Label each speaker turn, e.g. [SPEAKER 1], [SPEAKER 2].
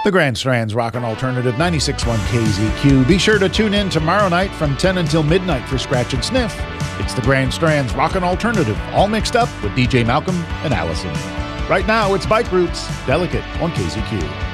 [SPEAKER 1] The Grand Strand's Rockin' Alternative 96.1 KZQ. Be sure to tune in tomorrow night from 10 until midnight for Scratch and Sniff. It's the Grand Strand's Rockin' Alternative, all mixed up with DJ Malcolm and Allison. Right now, it's Bike Roots, Delicate on KZQ.